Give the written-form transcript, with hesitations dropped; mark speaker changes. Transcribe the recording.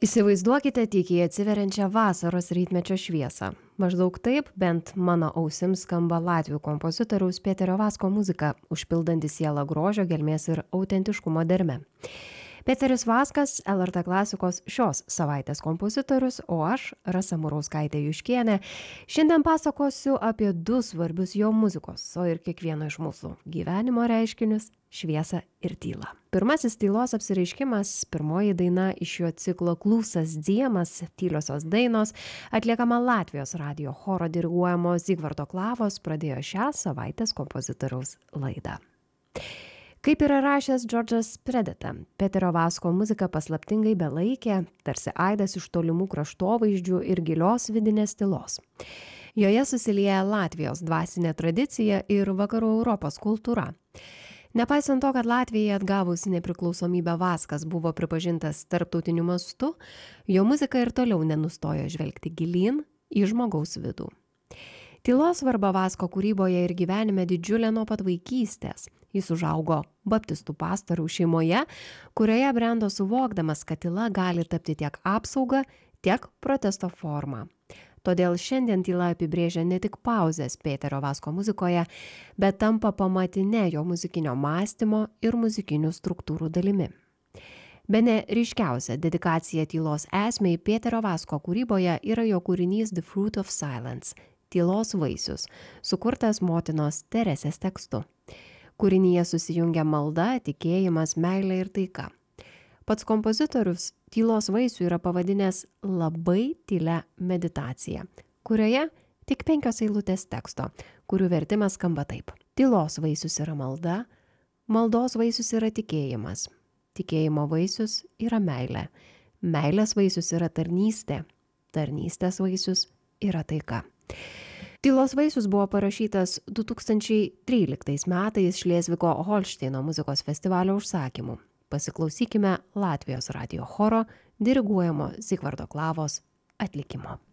Speaker 1: Įsivaizduokite tykiai atsiveriančią vasaros rytmečio šviesą. Maždaug taip, bent mano ausims skamba latvių kompozitoriaus Peterio Vasko muzika, užpildanti sielą grožio, gelmės ir autentiškumo derme. Peteris Vaskas, LRT klasikos šios savaitės kompozitorius, o aš, Rasa Murauskaitė Juškienė, šiandien pasakosiu apie du svarbius jo muzikos, o ir kiekvieno iš mūsų gyvenimo reiškinius - šviesą ir tylą. Pirmasis tylos apsireiškimas, pirmoji daina iš šio ciklo Klusas Dziemas, tyliosios dainos, atliekama Latvijos radijo choro diriguojamo Zigvardo Klavos, pradėjo šią savaitės kompozitoriaus laidą. Kaip yra rašęs Džordžas Predeta, Peterio Vasko muzika paslaptingai belaikė, tarsi aidas iš tolimų kraštovaizdžių ir gilios vidinės tylos. Joje susilieja Latvijos dvasinė tradicija ir vakarų Europos kultūra. Nepaisant to, kad Latvijai atgavusi nepriklausomybę Vaskas buvo pripažintas tarptautiniu mastu, jo muzika ir toliau nenustojo žvelgti gilyn į žmogaus vidų. Tylos svarba Vasko kūryboje ir gyvenime didžiulė nuo pat vaikystės. Jis užaugo baptistų pastorių šeimoje, kurioje brendo suvokdamas, kad tyla gali tapti tiek apsauga, tiek protesto forma. Todėl šiandien tyla apibrėžia ne tik pauzes Peterio Vasko muzikoje, bet tampa pamatinė jo muzikinio mąstymo ir muzikinių struktūrų dalimi. Bene ryškiausia dedikacija tylos esmei Peterio Vasko kūryboje yra jo kūrinys The Fruit of Silence – tylos vaisius, sukurtas motinos Teresės tekstu. Kūrinyje susijungia malda, tikėjimas, meilė ir taika. Pats kompozitorius tylos vaisių yra pavadinęs labai tylia meditacija, kurioje tik 5 eilutės teksto, kurių vertimas skamba taip. Tylos vaisius yra malda, maldos vaisius yra tikėjimas, tikėjimo vaisius yra meilė, meilės vaisius yra tarnystė, tarnystės vaisius yra taika. Tylos vaisius buvo parašytas 2013 metais Šlėzvigo Holšteino muzikos festivalio užsakymu. Pasiklausykime Latvijos radijo choro diriguojamo Zigvardo Klavos atlikimo.